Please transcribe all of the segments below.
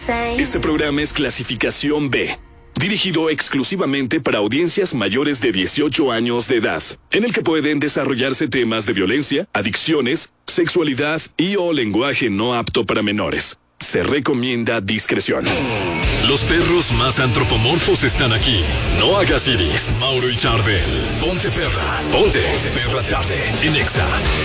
Este programa es clasificación B, dirigido exclusivamente para audiencias mayores de 18 años de edad, en el que pueden desarrollarse temas de violencia, adicciones, sexualidad y o lenguaje no apto para menores. Se recomienda discreción. Los perros más antropomorfos están aquí. No hagas iris. Mauro y Charbel. Ponte perra. Ponte perra tarde. En Exa.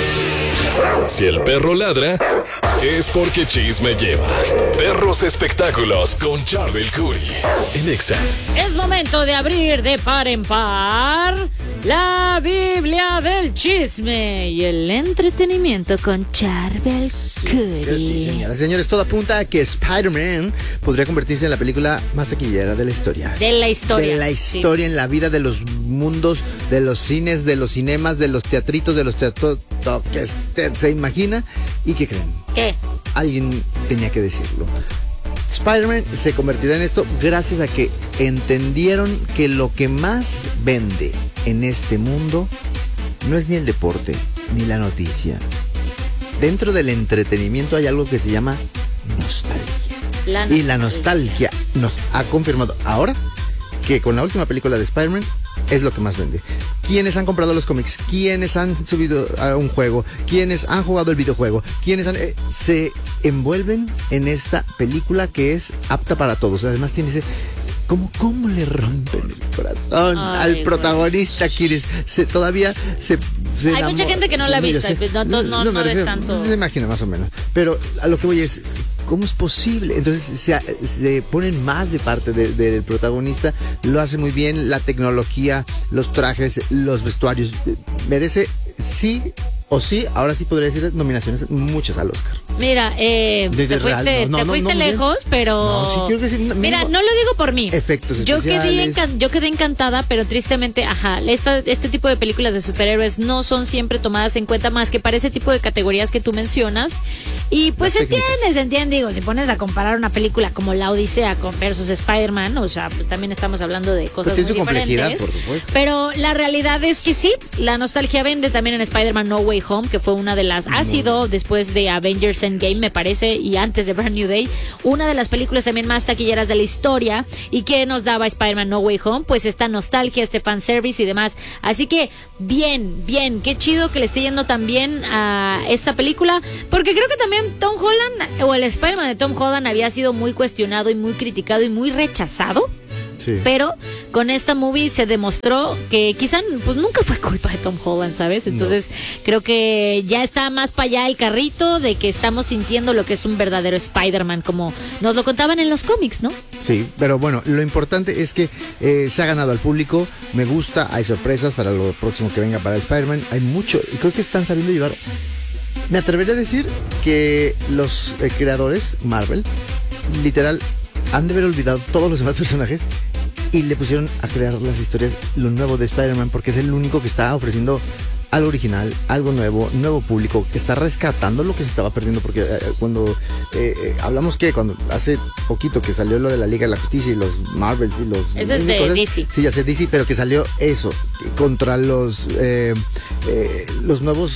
Si el perro ladra, es porque chisme lleva. Perros Espectáculos con Charbel Curry. En Exa. Es momento de abrir de par en par la Biblia del chisme y el entretenimiento con Charbel Curry. Sí, señoras y señores, todo apunta a que Spider-Man podría convertirse en la película más taquillera de la historia. De la historia. De la historia, sí. En la vida de los mundos, de los cines, de los cinemas, de los teatritos, de los teatros que usted se imagina. ¿Y qué creen? ¿Qué? Alguien tenía que decirlo. Spider-Man se convertirá en esto gracias a que entendieron que lo que más vende en este mundo no es ni el deporte ni la noticia. Dentro del entretenimiento hay algo que se llama nostalgia. Y la nostalgia nos ha confirmado ahora que con la última película de Spider-Man es lo que más vende. Quienes han comprado los cómics, quienes han subido a un juego, quienes han jugado el videojuego, quienes se envuelven en esta película que es apta para todos. Además tiene ese... ¿Cómo le rompen el corazón al protagonista, Kiris? Todavía se hay mucha gente que no la ha visto, no es tanto. Se imagina más o menos. Pero a lo que voy es, ¿cómo es posible? Entonces se ponen más de parte del protagonista, lo hace muy bien, la tecnología, los trajes, los vestuarios, merece sí o sí, ahora sí podría decir nominaciones muchas al Oscar. Mira, te fuiste lejos, pero... No, sí, creo que sí. Mira, no lo digo por mí. Efectos especiales. Yo quedé encantada, pero tristemente, este tipo de películas de superhéroes no son siempre tomadas en cuenta más que para ese tipo de categorías que tú mencionas. Y pues se entiende, digo, si pones a comparar una película como La Odisea versus Spider-Man, o sea, pues también estamos hablando de cosas muy diferentes. Por supuesto. Pero la realidad es que sí, la nostalgia vende también en Spider-Man No Way Home, que fue una de las... Ha sido, después de Avengers Endgame, me parece, y antes de Brand New Day, una de las películas también más taquilleras de la historia. ¿Y qué nos daba Spider-Man No Way Home? Pues esta nostalgia, este fanservice y demás. Así que, bien, qué chido que le esté yendo tan bien a esta película, porque creo que también Tom Holland, o el Spider-Man de Tom Holland, había sido muy cuestionado y muy criticado y muy rechazado. Sí. Pero con esta movie se demostró que quizá pues nunca fue culpa de Tom Holland, ¿sabes? Entonces creo que ya está más para allá el carrito de que estamos sintiendo lo que es un verdadero Spider-Man, como nos lo contaban en los cómics, ¿no? Sí, pero bueno, lo importante es que se ha ganado al público, me gusta, hay sorpresas para lo próximo que venga para Spider-Man, hay mucho, y creo que están sabiendo llevar. Me atrevería a decir que los creadores, Marvel, literal, han de haber olvidado todos los demás personajes y le pusieron a crear las historias, lo nuevo de Spider-Man, porque es el único que está ofreciendo algo original, algo nuevo público, que está rescatando lo que se estaba perdiendo, porque cuando hablamos que cuando hace poquito que salió lo de la Liga de la Justicia y los Marvels y los... Eso es de DC. Sí, ya sé DC, pero que salió eso, contra los nuevos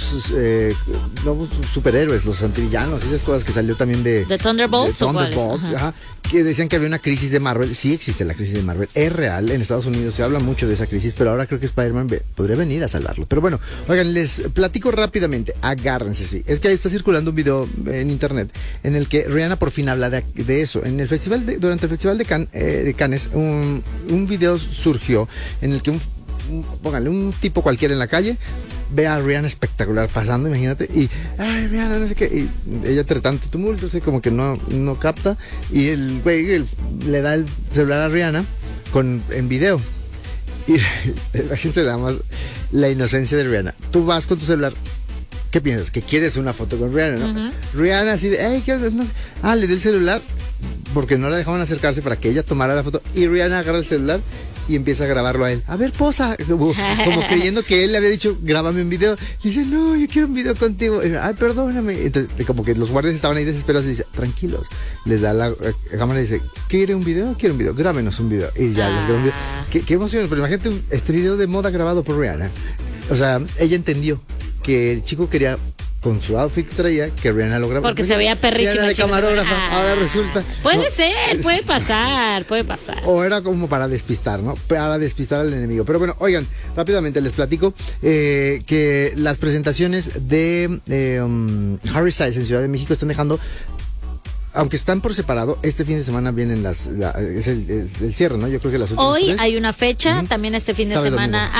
superhéroes, los antivillanos, esas cosas que salió también de Thunderbolts. Ajá, que decían que había una crisis de Marvel. Sí existe la crisis de Marvel, es real, en Estados Unidos se habla mucho de esa crisis, pero ahora creo que Spider-Man podría venir a salvarlo. Pero bueno, oigan, les platico rápidamente, agárrense, sí. Es que ahí está circulando un video en internet en el que Rihanna por fin habla de eso. En el festival durante el Festival de Cannes, un video surgió en el que póngale un tipo cualquiera en la calle ve a Rihanna espectacular pasando, imagínate, y ay, Rihanna, no sé qué, y ella entre tanto tumulto, como que no capta, y el güey le da el celular a Rihanna en video, y la gente le da más la inocencia de Rihanna. Tú vas con tu celular, ¿qué piensas? Que quieres una foto con Rihanna, ¿no? Uh-huh. Rihanna así de, hey, ¿qué onda? No sé. Le dio el celular porque no la dejaban acercarse para que ella tomara la foto, y Rihanna agarra el celular y empieza a grabarlo a él. A ver, posa. Como creyendo que él le había dicho, grábame un video. Y dice, no, yo quiero un video contigo. Ay, perdóname. Entonces, como que los guardias estaban ahí desesperados y dice, tranquilos. Les da la cámara y dice, ¿quiere un video? Quiero un video. Grábenos un video. Y ya les grabó un video. Qué emoción. Pero imagínate este video de moda grabado por Rihanna. O sea, ella entendió que el chico quería con su outfit que traía que Rihanna lo grabó. Porque se veía perrísima. Rihanna de chicos. camarógrafa, ahora resulta. Puede ser, puede pasar. O era como para despistar, ¿no? Para despistar al enemigo. Pero bueno, oigan, rápidamente les platico que las presentaciones de Harry Styles en Ciudad de México están dejando, aunque están por separado, este fin de semana vienen es el cierre, ¿no? Yo creo que las últimas Hoy 3. hay una fecha, también este fin de Sábado, semana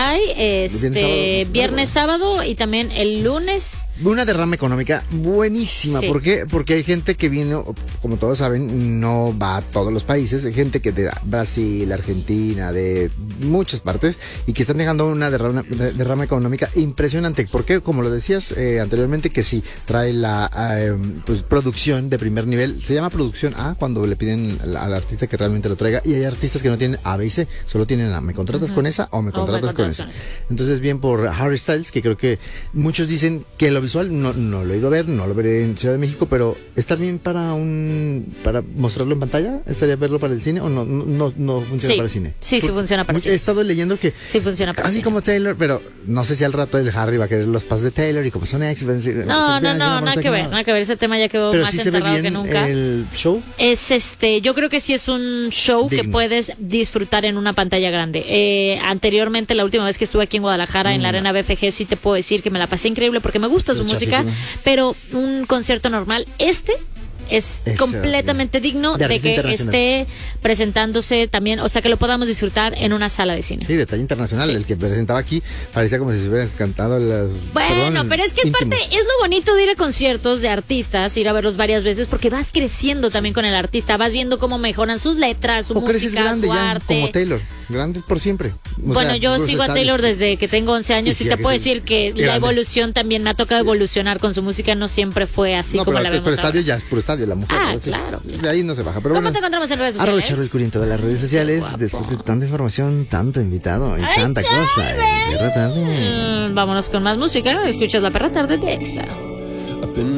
hay, viernes, sábado y también el lunes. Una derrama económica buenísima. Sí. ¿Por qué? Porque hay gente que vino, como todos saben, no va a todos los países. Hay gente que de Brasil, Argentina, de muchas partes, y que están dejando una derrama económica impresionante. Porque, como lo decías anteriormente, que sí, trae la pues, producción de primer nivel. Se llama producción A cuando le piden al artista que realmente lo traiga. Y hay artistas que no tienen A, B y C, solo tienen A. ¿Me contratas con esa o me contratas con esa? Entonces, bien por Harry Styles, que creo que muchos dicen que lo visual no lo he ido a ver, no lo veré en Ciudad de México, pero ¿está bien para mostrarlo en pantalla? ¿Estaría verlo para el cine o no funciona para el cine? Sí, funciona para el cine. He estado leyendo que sí funciona para el cine. Así como Taylor, pero no sé si al rato el Harry va a querer los pasos de Taylor y como son ex, va a decir, no, nada que ver, ese tema ya quedó pero más sí enterrado se ve bien que nunca. El show Es yo creo que sí es un show digno, que puedes disfrutar en una pantalla grande. Anteriormente, la última vez que estuve aquí en Guadalajara, en la Arena BFG, sí te puedo decir que me la pasé increíble porque me gusta su música, pero un concierto normal, es completamente digno de que esté presentándose también, o sea, que lo podamos disfrutar en una sala de cine. Sí, detalle internacional. Sí. El que presentaba aquí parecía como si se hubieran cantado las... Bueno, pero es que es parte, es lo bonito de ir a conciertos de artistas, ir a verlos varias veces, porque vas creciendo también con el artista, vas viendo cómo mejoran sus letras, su música, su arte. Como Taylor, grande por siempre. Bueno, yo sigo a Taylor desde que tengo 11 años y te puedo decir que la evolución también me ha tocado evolucionar con su música, no siempre fue así como la vemos ahora. Estadio ya es puro estadio, la mujer. Claro. De ahí no se baja. Pero ¿Cómo te encontramos en redes sociales? Charo el Curi en todas las redes sociales. Después de tanta información, tanto invitado y tanta cosa. Perra Tarde. Vámonos con más música. Escuchas La Perra Tarde de Exa.